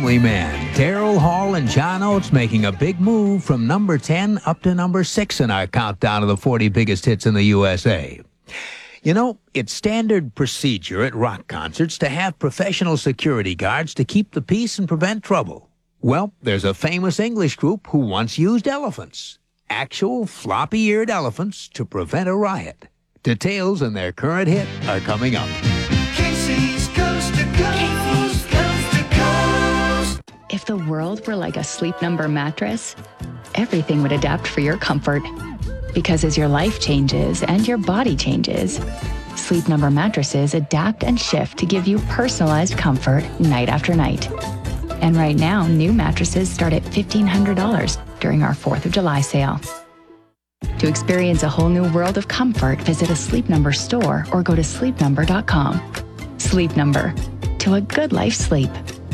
family man, Daryl Hall and John Oates making a big move from number 10 up to number 6 in our countdown of the 40 biggest hits in the USA. You know, it's standard procedure at rock concerts to have professional security guards to keep the peace and prevent trouble. Well, there's a famous English group who once used elephants, actual floppy-eared elephants, to prevent a riot. Details in their current hit are coming up. Casey's Coast to Coast. Coast to Coast. If the world were like a Sleep Number mattress, everything would adapt for your comfort. Because as your life changes and your body changes, Sleep Number mattresses adapt and shift to give you personalized comfort night after night. And right now, new mattresses start at $1,500 during our 4th of July sale. To experience a whole new world of comfort, visit a Sleep Number store or go to sleepnumber.com. Sleep Number. To a good life sleep.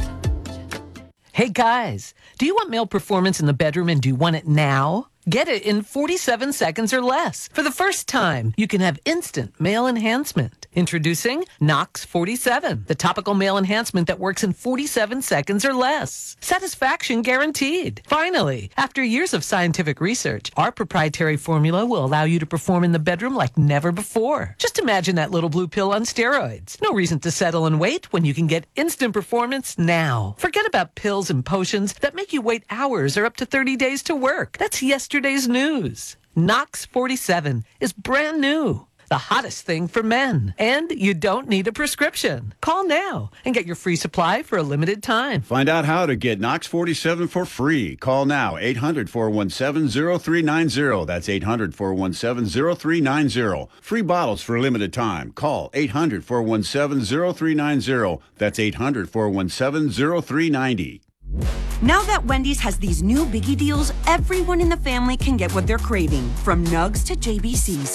Hey guys, do you want male performance in the bedroom and do you want it now? Get it in 47 seconds or less. For the first time, you can have instant male enhancement. Introducing Knox 47, the topical male enhancement that works in 47 seconds or less. Satisfaction guaranteed. Finally, after years of scientific research, our proprietary formula will allow you to perform in the bedroom like never before. Just imagine that little blue pill on steroids. No reason to settle and wait when you can get instant performance now. Forget about pills and potions that make you wait hours or up to 30 days to work. That's yesterday's news. Knox 47 is brand new. The hottest thing for men. And you don't need a prescription. Call now and get your free supply for a limited time. Find out how to get Knox 47 for free. Call now, 800-417-0390. That's 800-417-0390. Free bottles for a limited time. Call 800-417-0390. That's 800-417-0390. Now that Wendy's has these new biggie deals, everyone in the family can get what they're craving, from nugs to JBCs.